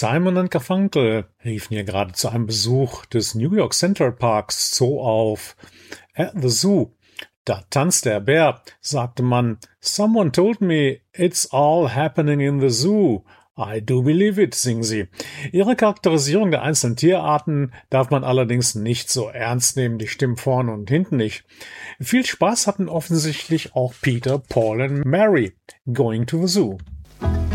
Simon und Garfunkel riefen hier gerade zu einem Besuch des New York Central Parks Zoo auf. At the Zoo. Da tanzt der Bär, sagte man. Someone told me it's all happening in the zoo. I do believe it, singen sie. Ihre Charakterisierung der einzelnen Tierarten darf man allerdings nicht so ernst nehmen, die stimmen vorne und hinten nicht. Viel Spaß hatten offensichtlich auch Peter, Paul und Mary going to the zoo.